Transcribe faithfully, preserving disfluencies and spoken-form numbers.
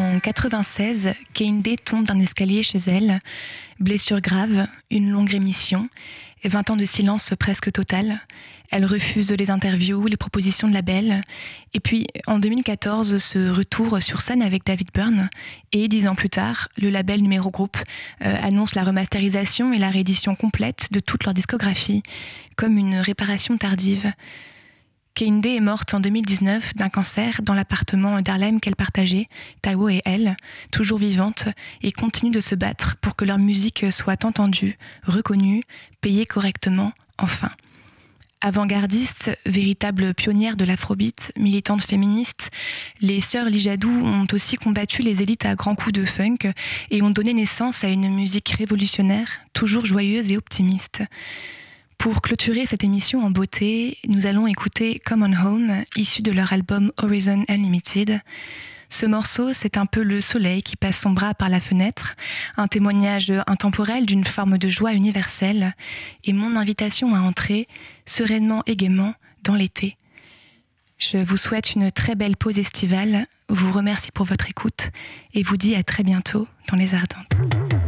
En quatre-vingt-seize, Kehinde tombe d'un escalier chez elle. Blessure grave, une longue rémission, et vingt ans de silence presque total. Elle refuse les interviews, les propositions de label. Et puis, en deux mille quatorze, ce retour sur scène avec David Byrne. Et dix ans plus tard, le label Numéro Group euh, annonce la remasterisation et la réédition complète de toute leur discographie, comme une réparation tardive. Kehinde est morte en deux mille dix-neuf d'un cancer dans l'appartement d'Harlem qu'elle partageait, Tawo et elle, toujours vivantes, et continuent de se battre pour que leur musique soit entendue, reconnue, payée correctement, enfin. Avant-gardistes, véritables pionnières de l'afrobeat, militantes féministes, les sœurs Lijadou ont aussi combattu les élites à grands coups de funk et ont donné naissance à une musique révolutionnaire, toujours joyeuse et optimiste. Pour clôturer cette émission en beauté, nous allons écouter Come On Home, issu de leur album Horizon Unlimited. Ce morceau, c'est un peu le soleil qui passe son bras par la fenêtre, un témoignage intemporel d'une forme de joie universelle, et mon invitation à entrer sereinement et gaiement dans l'été. Je vous souhaite une très belle pause estivale, vous remercie pour votre écoute, et vous dis à très bientôt dans les Ardentes.